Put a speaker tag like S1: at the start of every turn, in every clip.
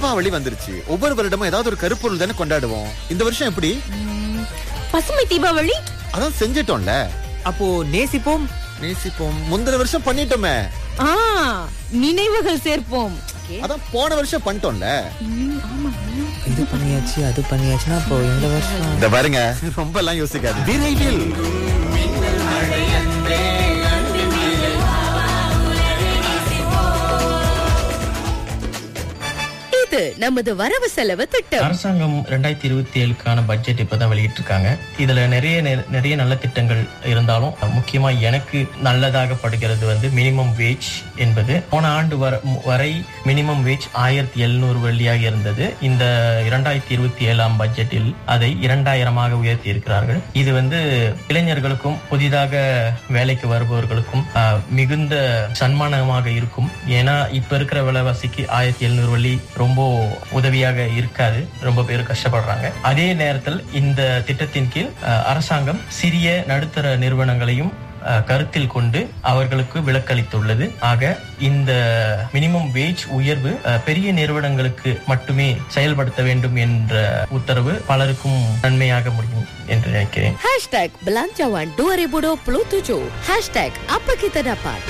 S1: தீபாவளி வந்துருச்சு. ஒவ்வொரு வருடமும் ஏதாவது ஒரு கருப்பொருள் தானே கொண்டாடுவோம். இந்த வருஷம் எப்படி?
S2: பசுமை தீபாவளி.
S1: அதான் செஞ்சிட்டோம்ல.
S3: அப்போ நேசிப்போம்.
S1: முந்தின வருஷம் பண்ணிட்டோமே.
S2: நினைவுகள் சேர்ப்போம்.
S1: அதான் போன வருஷம் பண்ணிட்டோம்ல.
S3: இது பண்ணியாச்சு அது பண்ணியாச்சுன்னா அப்போ இந்த வருஷம்
S1: இந்த பாருங்க, ரொம்ப எல்லாம் யோசிக்காது. விரைவில்
S2: இது நமது வரவு செலவு திட்டம்.
S4: அரசாங்கம் 2027க்கான பட்ஜெட் இப்பதான் வெளியிட்டிருக்காங்க. இதுல நிறைய நல்ல திட்டங்கள் இருந்தாலும் முக்கியமா எனக்கு நல்லதாக படுகிறது மினிமம் வேஜ் என்பது. போன ஆண்டு வரை மினிமம் வேஜ் 1700 வெள்ளியாக இருந்தது. இந்த 2027ஆம் பட்ஜெட்டில் அதை 2000 உயர்த்தி இருக்கிறார்கள். இது இளைஞர்களுக்கும் புதிதாக வேலைக்கு வருபவர்களுக்கும் மிகுந்த சன்மானமாக இருக்கும். ஏன்னா இப்ப இருக்கிற விலைவாசிக்கு 1700 வெள்ளி ரொம்ப உதவியாக இருக்காது. ரொம்ப பேர் கஷ்டப்படுறாங்க. அதே நேரத்தில் இந்த திட்டத்தின் கீழ் அரசாங்கம் சிறிய நடுத்தர நிறுவனங்களையும் கருத்தில் கொண்டு அவர்களுக்கு விலக்களித்துள்ளது. ஆக இந்த மினிமம் வேஜ் உயர்வு பெரிய நிறுவனங்களுக்கு மட்டுமே செயல்படுத்த வேண்டும் என்ற உத்தரவு பலருக்கும் நன்மையாக முடியும் என்று நினைக்கிறேன்.
S2: #Belanjawan 2027 #apa kita dapat.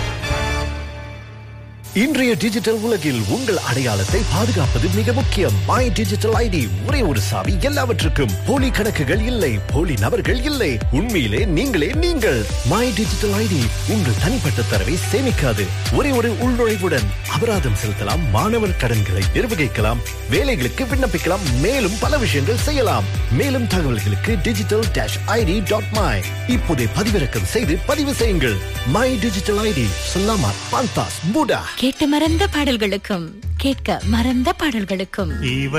S5: இன்றைய டிஜிட்டல் உலகில் உங்கள் அடையாளத்தை பாதுகாப்பது மிக முக்கியம். மை டிஜிட்டல் ஐடி, ஒரே ஒரு சாவி எல்லாவற்றுக்கும். போலி கணக்குகள் இல்லை, போலி நபர்கள் இல்லை, உண்மையிலே நீங்களே நீங்கள். மை டிஜிட்டல் ஐடி உங்கள் தனிப்பட்ட தரவை சேமிக்காது. ஒரே ஒரு உள்நுழைவுடன் அபராதம் செலுத்தலாம், மாணவர் கடன்களை நிர்வகிக்கலாம், வேலைகளுக்கு விண்ணப்பிக்கலாம், மேலும் பல விஷயங்கள் செய்யலாம். மேலும் தகவல்களுக்கு digital-id.my இப்போதே பதிவிறக்கம் செய்து பதிவு செய்யுங்கள். My digital ID, சலாமத், பந்தாஸ், முடா.
S2: கேட்டு மறந்த பாடல்களுக்கும் கேட்க மறந்த பாடல்களுக்கும்